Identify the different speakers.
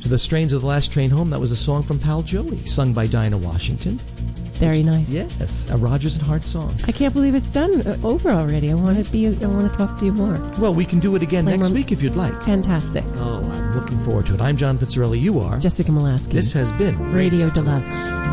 Speaker 1: The Strains of the Last Train Home, that was a song from Pal Joey, sung by Dinah Washington.
Speaker 2: Very nice.
Speaker 1: Yes, a Rodgers and Hart song.
Speaker 2: I can't believe it's done over already. I want to talk to you more.
Speaker 1: Well, we can do it again next week if you'd like.
Speaker 2: Fantastic.
Speaker 1: Oh, I'm looking forward to it. I'm John Pizzarelli. You are
Speaker 2: Jessica Molaski.
Speaker 1: This has been
Speaker 2: Radio Deluxe.